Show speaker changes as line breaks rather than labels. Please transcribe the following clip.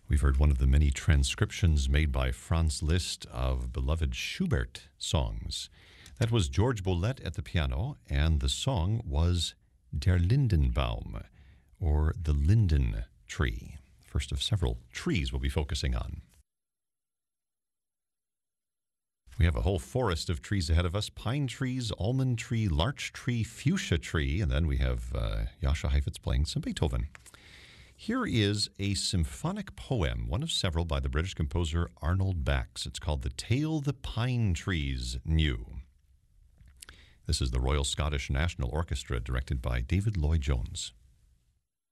We've heard one of the many transcriptions made by Franz Liszt of beloved Schubert songs. That was George Bollett at the piano, and the song was Der Lindenbaum, or the linden tree. First of several trees we'll be focusing on. We have a whole forest of trees ahead of us: pine trees, almond tree, larch tree, fuchsia tree, and then we have Jascha Heifetz playing some Beethoven. Here is a symphonic poem, one of several by the British composer Arnold Bax. It's called The Tale the Pine Trees Knew. This is the Royal Scottish National Orchestra, directed by David Lloyd-Jones.